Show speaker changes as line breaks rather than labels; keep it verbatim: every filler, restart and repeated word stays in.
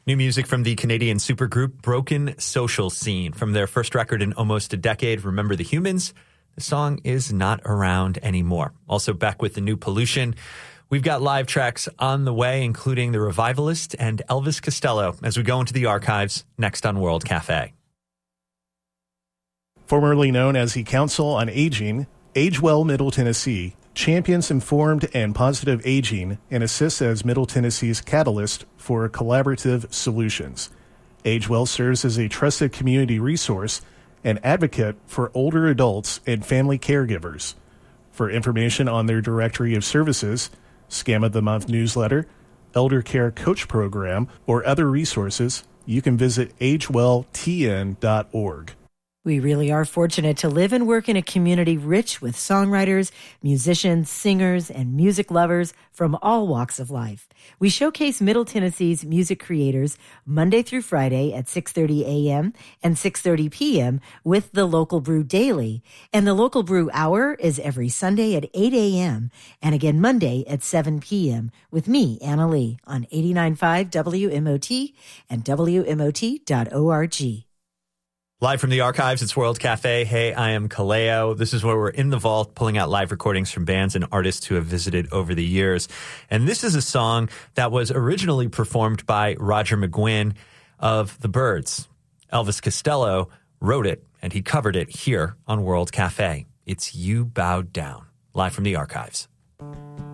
New music from the Canadian supergroup Broken Social Scene. From their first record in almost a decade, Remember the Humans, the song is not around anymore. Also back with the new Pollution. We've got live tracks on the way, including The Revivalist and Elvis Costello, as we go into the archives next on World Cafe.
Formerly known as the Council on Aging, AgeWell Middle Tennessee champions informed and positive aging and assists as Middle Tennessee's catalyst for collaborative solutions. AgeWell serves as a trusted community resource and advocate for older adults and family caregivers. For information on their directory of services, Scam of the Month newsletter, Elder Care Coach Program, or other resources, you can visit age well t n dot org.
We really are fortunate to live and work in a community rich with songwriters, musicians, singers, and music lovers from all walks of life. We showcase Middle Tennessee's music creators Monday through Friday at six thirty a.m. and six thirty p.m. with the Local Brew Daily. And the Local Brew Hour is every Sunday at eight a.m. and again Monday at seven p.m. with me, Anna Lee, on eighty-nine point five W M O T and W M O T dot org.
Live from the archives, it's World Cafe. Hey, I am Kaleo. This is where we're in the vault pulling out live recordings from bands and artists who have visited over the years. And this is a song that was originally performed by Roger McGuinn of The Byrds. Elvis Costello wrote it, and he covered it here on World Cafe. It's You Bowed Down, live from the archives.